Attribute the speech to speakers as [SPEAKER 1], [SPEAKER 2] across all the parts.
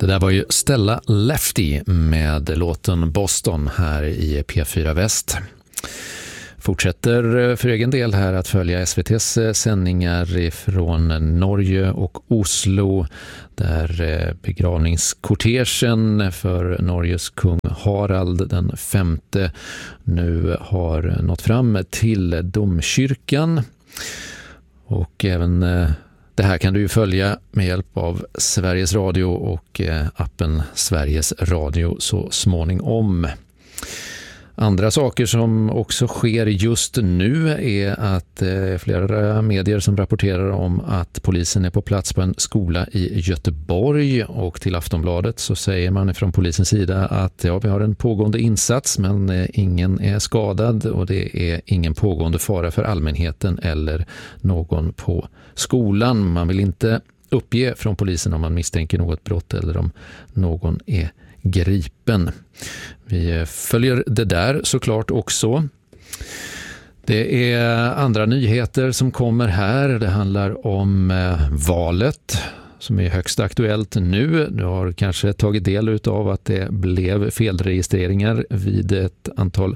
[SPEAKER 1] Det där var ju Stella Lefty med låten Boston här i P4 Väst. Fortsätter för egen del här att följa SVT:s sändningar från Norge och Oslo, där begravningskortegen för Norges kung Harald den femte nu har nått fram till domkyrkan. Och även det här kan du ju följa med hjälp av Sveriges Radio och appen Sveriges Radio så småningom. Andra saker som också sker just nu är att flera medier som rapporterar om att polisen är på plats på en skola i Göteborg, och till Aftonbladet så säger man från polisens sida att vi har en pågående insats men ingen är skadad och det är ingen pågående fara för allmänheten eller någon på skolan. Man vill inte uppge från polisen om man misstänker något brott eller om någon är gripen. Vi följer det där såklart också. Det är andra nyheter som kommer här. Det handlar om valet som är högst aktuellt nu. Du har kanske tagit del av att det blev felregistreringar vid ett antal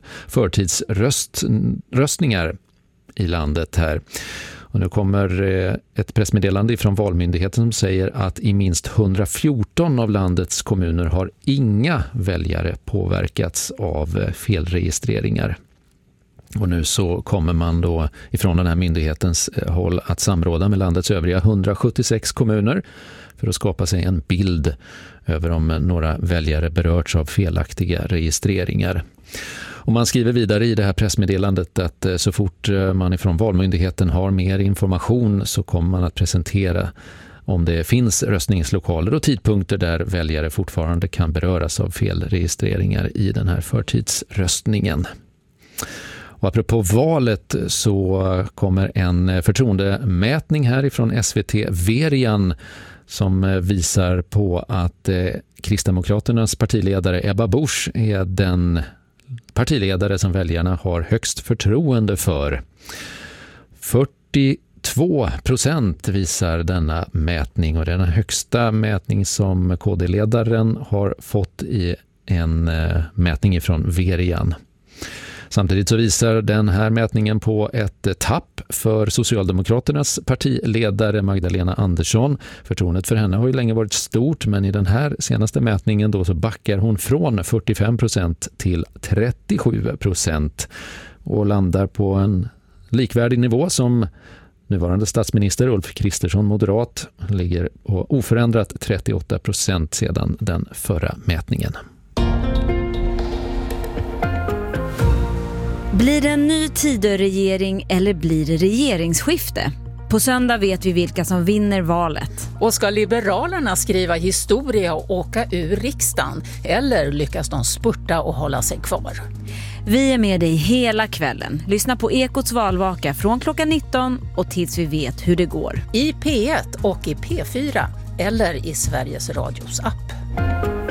[SPEAKER 1] förtidsröstningar i landet här. Och nu kommer ett pressmeddelande från Valmyndigheten som säger att i minst 114 av landets kommuner har inga väljare påverkats av felregistreringar. Och nu så kommer man då ifrån den här myndighetens håll att samråda med landets övriga 176 kommuner för att skapa sig en bild över om några väljare berörts av felaktiga registreringar. Och man skriver vidare i det här pressmeddelandet att så fort man ifrån Valmyndigheten har mer information så kommer man att presentera om det finns röstningslokaler och tidpunkter där väljare fortfarande kan beröras av felregistreringar i den här förtidsröstningen. Och apropå valet så kommer en förtroendemätning här ifrån SVT Verian som visar på att Kristdemokraternas partiledare Ebba Busch är den partiledare som väljarna har högst förtroende för. 42% visar denna mätning, och det är den högsta mätning som KD-ledaren har fått i en mätning från Verian. Samtidigt så visar den här mätningen på ett tapp för Socialdemokraternas partiledare Magdalena Andersson. Förtroendet för henne har ju länge varit stort, men i den här senaste mätningen då så backar hon från 45% till 37% och landar på en likvärdig nivå som nuvarande statsminister Ulf Kristersson, moderat, ligger på oförändrat 38% sedan den förra mätningen.
[SPEAKER 2] Blir det en ny Tidöregering eller blir det regeringsskifte? På söndag vet vi vilka som vinner valet.
[SPEAKER 3] Och ska Liberalerna skriva historia och åka ur riksdagen? Eller lyckas de spurta och hålla sig kvar?
[SPEAKER 2] Vi är med dig hela kvällen. Lyssna på Ekots valvaka från klockan 19 och tills vi vet hur det går.
[SPEAKER 3] I P1 och i P4 eller i Sveriges Radios app.